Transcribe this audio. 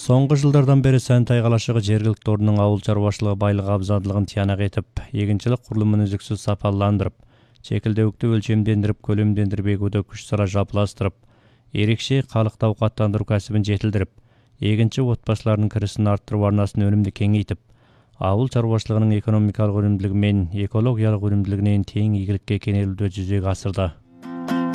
Соңғы жылдардан бeri Сәнтай қалашығы жергілікті орынның ауыл шаруашылығы байлығы абзалдығын тиянақ етіп, егіншілік құрылымын үзіксіз сапаландырып, чекілдеуікті өлчемдендіріп, көлемдендіріп егуді күш сара жапыластырып, ерекше халықты ауқаттандыру кәсібін жетілдіріп, егінші отбасыларының кірісін арттыру арнасын өнімді кеңейтіп, ауыл шаруашылығының экономикалық өнімділігі мен экологиялық өнімділігінен тең игілікке кенелуді жүзеге асырды.